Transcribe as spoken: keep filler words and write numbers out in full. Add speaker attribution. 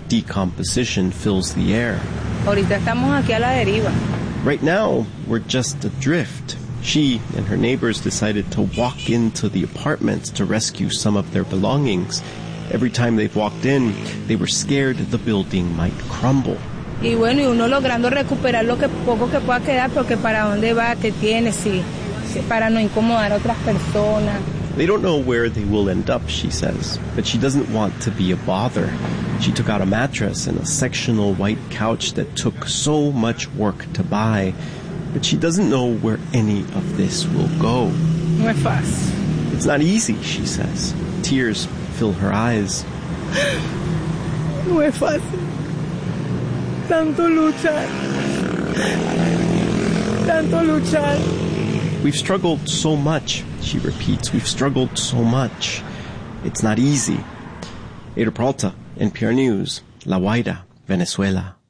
Speaker 1: decomposition fills the air.
Speaker 2: Ahorita estamos aquí a la deriva.
Speaker 1: Right now, we're just adrift. She and her neighbors decided to walk into the apartments to rescue some of their belongings. Every time they've walked in, they were scared the building might crumble.
Speaker 2: Y bueno, y uno logrando recuperar lo que poco que pueda quedar, porque para dónde va, qué tiene, sí, para no incomodar a otras personas.
Speaker 1: They don't know where they will end up, she says, but she doesn't want to be a bother. She took out a mattress and a sectional white couch that took so much work to buy, but she doesn't know where any of this will go.
Speaker 2: No es fácil.
Speaker 1: It's not easy, she says. Tears fill her eyes.
Speaker 2: No es fácil. Tanto luchar. Tanto luchar.
Speaker 1: We've struggled so much, she repeats. We've struggled so much. It's not easy. Ada Peralta, N P R News, La Guaira, Venezuela.